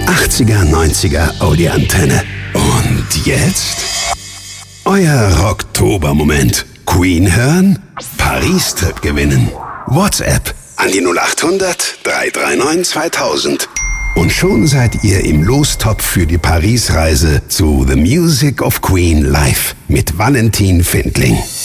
80er, 90er Audi-Antenne. Und jetzt? Euer Rocktober-Moment. Queen hören? Paris-Trip gewinnen. WhatsApp an die 0800 339 2000. Und schon seid ihr im Lostopf für die Paris-Reise zu The Music of Queen live mit Valentin Findling.